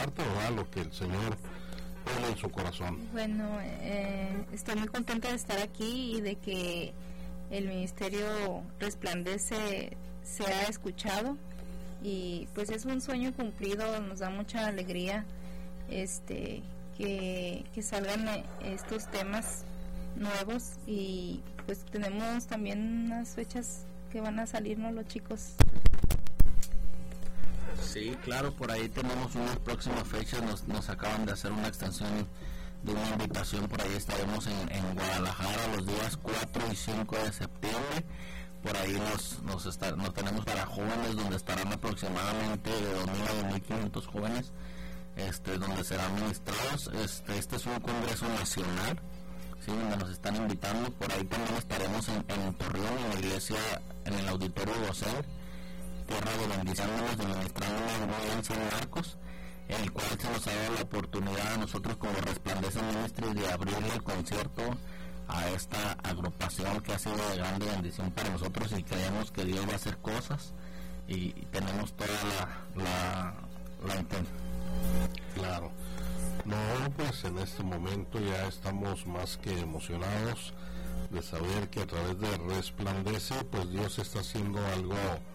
¿verdad? Lo que el Señor pone en su corazón. Bueno, estoy muy contenta de estar aquí y de que el ministerio Resplandece sea escuchado, y pues es un sueño cumplido. Nos da mucha alegría que salgan estos temas nuevos, y pues tenemos también unas fechas que van a salirnos los chicos. Sí, claro, por ahí tenemos unas próximas fechas. Nos acaban de hacer una extensión de una invitación. Por ahí estaremos en Guadalajara los días 4 y 5 de septiembre. Por ahí nos tenemos para jóvenes, donde estarán aproximadamente de 2.000 a 2.500 jóvenes, donde serán ministrados. Este es un congreso nacional, ¿sí?, donde nos están invitando. Por ahí también estaremos en Torreón, en la iglesia, en el auditorio Gosel, tierra de bendiciones, de ministrando en San Marcos, en el cual se nos ha dado la oportunidad a nosotros como Resplandece Ministry de abrirle el concierto a esta agrupación que ha sido de grande bendición para nosotros, y creemos que Dios va a hacer cosas, y tenemos toda la intención. Claro. No, pues en este momento ya estamos más que emocionados de saber que a través de Resplandece, pues Dios está haciendo algo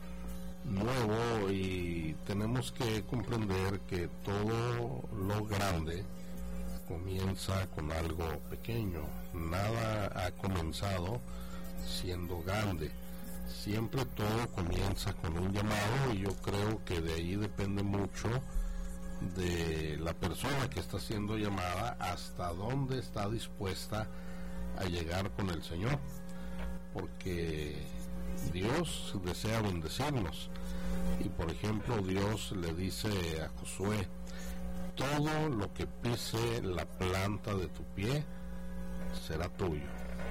nuevo, y tenemos que comprender que todo lo grande comienza con algo pequeño. Nada ha comenzado siendo grande, siempre todo comienza con un llamado, y yo creo que de ahí depende mucho de la persona que está siendo llamada, hasta dónde está dispuesta a llegar con el Señor, porque Dios desea bendecirnos. Y por ejemplo, Dios le dice a Josué: todo lo que pise la planta de tu pie será tuyo.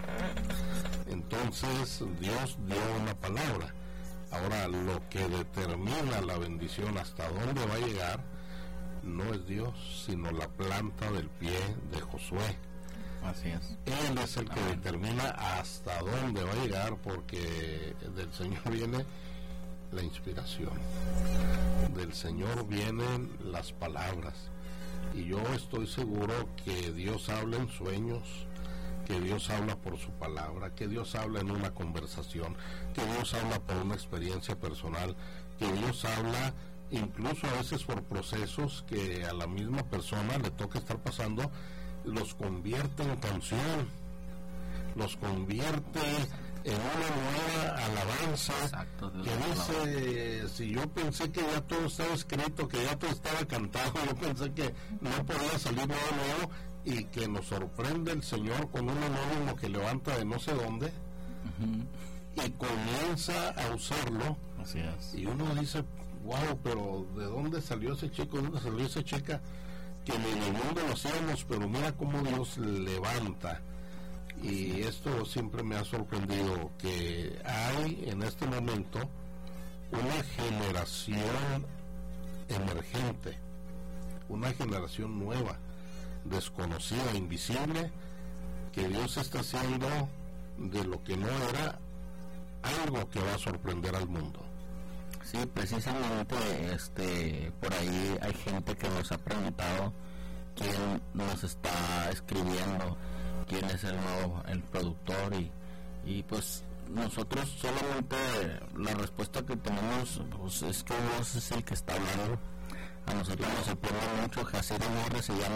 Entonces Dios dio una palabra. Ahora, lo que determina la bendición, hasta dónde va a llegar, no es Dios, sino la planta del pie de Josué. Así es. Él es el que determina hasta dónde va a llegar, porque del Señor viene la inspiración, del Señor vienen las palabras, y yo estoy seguro que Dios habla en sueños, que Dios habla por su palabra, que Dios habla en una conversación, que Dios habla por una experiencia personal, que Dios habla incluso a veces por procesos que a la misma persona le toca estar pasando, los convierte en canción, los convierte en una nueva alabanza. Exacto, que dice, si yo pensé que ya todo estaba escrito, que ya todo estaba cantado, yo pensé que no podía salir nada nuevo, y que nos sorprende el Señor con un anónimo que levanta de no sé dónde, y comienza a usarlo. Así es. Y uno dice: wow, pero ¿de dónde salió ese chico? ¿De dónde salió esa chica? Que ni en el mundo lo hacíamos, pero mira cómo Dios levanta. Y esto siempre me ha sorprendido, que hay en este momento una generación emergente, una generación nueva, desconocida, invisible, que Dios está haciendo de lo que no era algo que va a sorprender al mundo. Sí, precisamente por ahí hay gente que nos ha preguntado quién nos está escribiendo, quién es el productor, y pues nosotros solamente la respuesta que tenemos pues es que Dios es el que está hablando. A nosotros nos sorprende mucho. Jaciro Morris se llama